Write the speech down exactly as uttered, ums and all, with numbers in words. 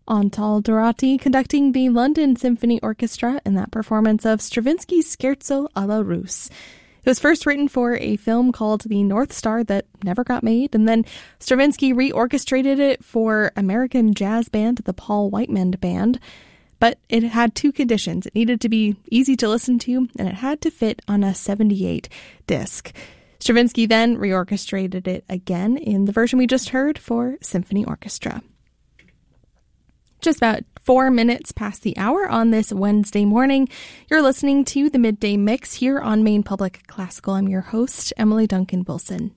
Antal Dorati conducting the London Symphony Orchestra in that performance of Stravinsky's Scherzo alla Russe. It was first written for a film called The North Star that never got made, and then Stravinsky reorchestrated it for American jazz band, the Paul Whiteman Band. But it had two conditions. It needed to be easy to listen to, and it had to fit on a seventy-eight disc. Stravinsky then reorchestrated it again in the version we just heard for symphony orchestra. Just about four minutes past the hour on this Wednesday morning. You're listening to the Midday Mix here on Maine Public Classical. I'm your host, Emily Duncan Wilson.